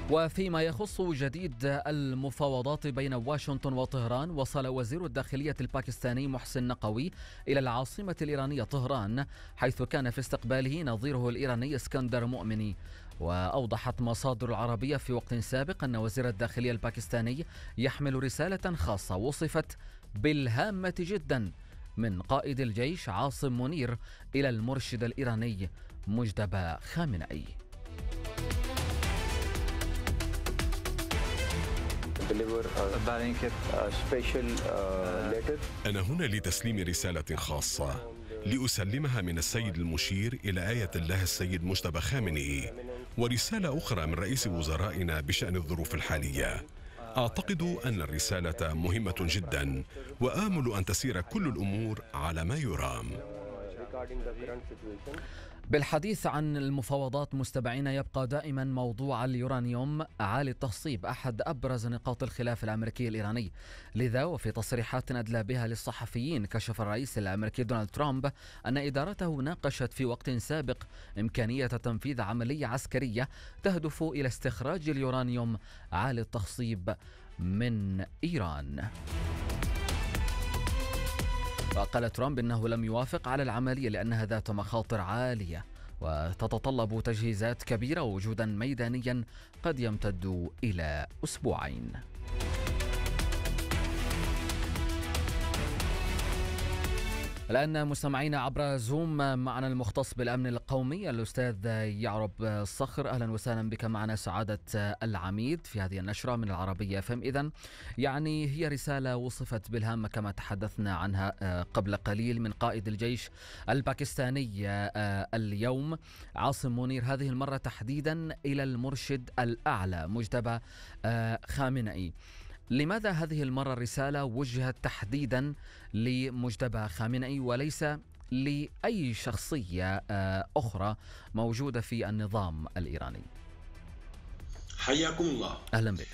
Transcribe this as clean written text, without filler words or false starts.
وفيما يخص جديد المفاوضات بين واشنطن وطهران، وصل وزير الداخلية الباكستاني محسن نقوي إلى العاصمة الإيرانية طهران، حيث كان في استقباله نظيره الإيراني اسكندر مؤمني. وأوضحت مصادر العربية في وقت سابق أن وزير الداخلية الباكستاني يحمل رسالة خاصة وصفت بالهامة جدا من قائد الجيش عاصم منير إلى المرشد الإيراني مجتبى خامنئي. أنا هنا لتسليم رسالة خاصة لأسلمها من السيد المشير إلى آية الله السيد مجتبى خامنئي، ورسالة أخرى من رئيس وزرائنا بشأن الظروف الحالية. أعتقد أن الرسالة مهمة جدا، وآمل أن تسير كل الأمور على ما يرام. بالحديث عن المفاوضات مستمعين، يبقى دائما موضوع اليورانيوم عالي التصيب أحد أبرز نقاط الخلاف الأمريكي الإيراني. لذا وفي تصريحات أدلى بها للصحفيين، كشف الرئيس الأمريكي دونالد ترامب أن إدارته ناقشت في وقت سابق إمكانية تنفيذ عملية عسكرية تهدف إلى استخراج اليورانيوم عالي التصيب من إيران. وقال ترامب إنه لم يوافق على العملية لأنها ذات مخاطر عالية وتتطلب تجهيزات كبيرة ووجودا ميدانيا قد يمتد إلى أسبوعين. الآن مستمعين عبر زوم معنا المختص بالأمن القومي الأستاذ يعرب الصخر. أهلا وسهلا بك معنا سعادة العميد في هذه النشرة من العربية FM. إذن يعني هي رسالة وصفت بالهامة كما تحدثنا عنها قبل قليل من قائد الجيش الباكستاني اليوم عاصم منير، هذه المرة تحديدا إلى المرشد الأعلى مجتبى خامنئي. لماذا هذه المرة الرسالة وجهت تحديدا لمجتبى خامنئي وليس لأي شخصية أخرى موجودة في النظام الإيراني؟ حياكم الله. أهلا بك.